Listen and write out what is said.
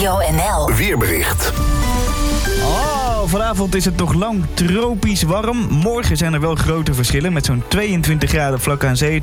Radio NL. Weerbericht. Vanavond is het nog lang tropisch warm. Morgen zijn er wel grote verschillen met zo'n 22 graden vlak aan zee